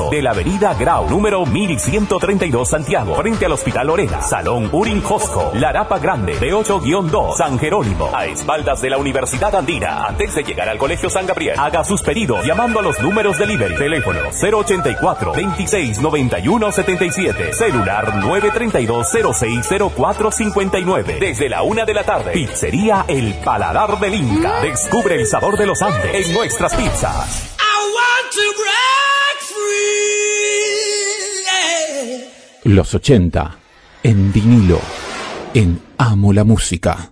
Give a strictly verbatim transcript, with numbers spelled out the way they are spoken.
Josco, de la avenida Grau, número mil ciento treinta y dos, Santiago, frente al Hospital Lorena. Salón Urin Josco, Larapa Grande, de ocho guión dos, San Jerónimo, a espaldas de la Universidad Andina, antes de llegar al Colegio San Gabriel. Haga sus pedidos llamando a los números delivery. Teléfono cero ochenta y cuatro, veintiséis, noventa y uno, setenta y siete. Celular nueve treinta y dos, cero seis, cero cuatro cincuenta y nueve. Desde la una de la tarde. Pizzería El Paladar del Inca. Descubre el sabor de los Andes en nuestras pizzas. I want to break free, yeah. Los ochenta en vinilo, en Amo la Música.